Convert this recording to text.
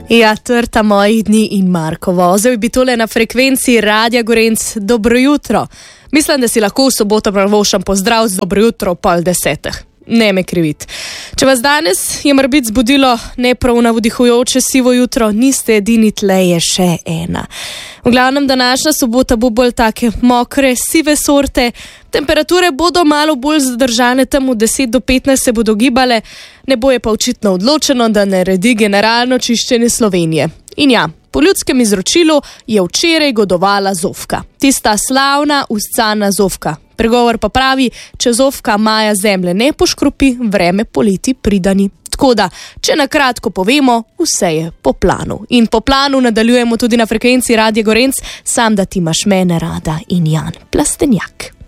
Ja, trta mojih dni in Marko vozel bi tole na frekvenci Radia Gorenc. Dobro jutro. Mislim, da si lahko v soboto pravošam pozdrav z dobro jutro 9:30. Ne me krivit. Če vas danes je morbit zbudilo neprav navdihujoče sivo jutro, niste edini, tle je še ena. V glavnem današnja sobota bo bolj take mokre, sive sorte, temperature bodo malo bolj zadržane, tam od 10 do 15 se bodo gibale, nebo je pa očitno odločeno, da naredi generalno čiščenje Slovenije. In ja, po ljudskem izročilu je včeraj godovala Zofka. Tista slavna, uscana Zofka. Pregovor pa pravi, če Zofka maja zemlje ne poškropi, vreme poleti pridani. Tako da, če na kratko povemo, vse je po planu. In po planu nadaljujemo tudi na frekvenci Radia Gorenc, sam da ti imaš mene rada in Jan Plastenjak.